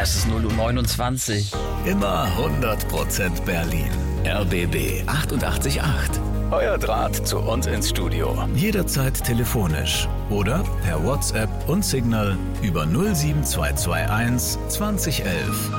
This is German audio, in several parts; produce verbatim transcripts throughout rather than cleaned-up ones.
Es ist null Uhr neunundzwanzig. Immer hundert Prozent Berlin. R B B achtundachtzig Komma acht. Euer Draht zu uns ins Studio. Jederzeit telefonisch oder per WhatsApp und Signal über null sieben zwei zwei eins zwanzig elf.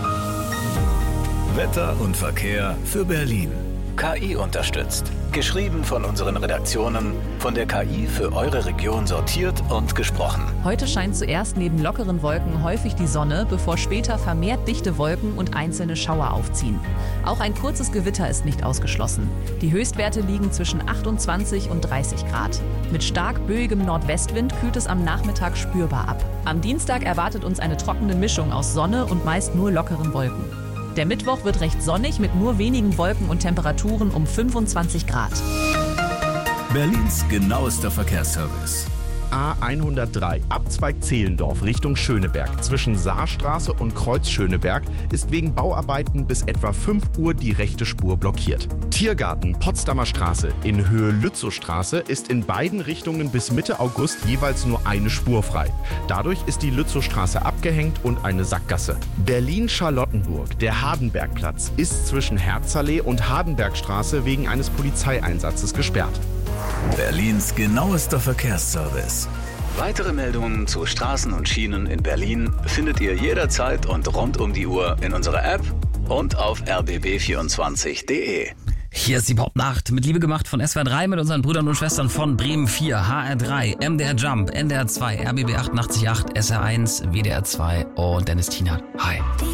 Wetter und Verkehr für Berlin. K I unterstützt. Geschrieben von unseren Redaktionen, von der K I für eure Region sortiert und gesprochen. Heute scheint zuerst neben lockeren Wolken häufig die Sonne, bevor später vermehrt dichte Wolken und einzelne Schauer aufziehen. Auch ein kurzes Gewitter ist nicht ausgeschlossen. Die Höchstwerte liegen zwischen achtundzwanzig und dreißig Grad. Mit stark böigem Nordwestwind kühlt es am Nachmittag spürbar ab. Am Dienstag erwartet uns eine trockene Mischung aus Sonne und meist nur lockeren Wolken. Der Mittwoch wird recht sonnig mit nur wenigen Wolken und Temperaturen um fünfundzwanzig Grad. Berlins genauester Verkehrsservice. A hundertdrei, Abzweig Zehlendorf Richtung Schöneberg. Zwischen Saarstraße und Kreuz Schöneberg ist wegen Bauarbeiten bis etwa fünf Uhr die rechte Spur blockiert. Tiergarten Potsdamer Straße in Höhe Lützowstraße ist in beiden Richtungen bis Mitte August jeweils nur eine Spur frei. Dadurch ist die Lützowstraße abgehängt und eine Sackgasse. Berlin-Charlottenburg, der Hardenbergplatz, ist zwischen Herzallee und Hardenbergstraße wegen eines Polizeieinsatzes gesperrt. Berlins genauester Verkehrsservice. Weitere Meldungen zu Straßen und Schienen in Berlin findet ihr jederzeit und rund um die Uhr in unserer App und auf r b b vierundzwanzig punkt d e. Hier ist die Hauptnacht mit Liebe gemacht von S W R drei mit unseren Brüdern und Schwestern von Bremen vier, H R drei, M D R Jump, N D R zwei, R B B achtundachtzig Komma acht, S R eins, W D R zwei und Dennis Tienert. Hi.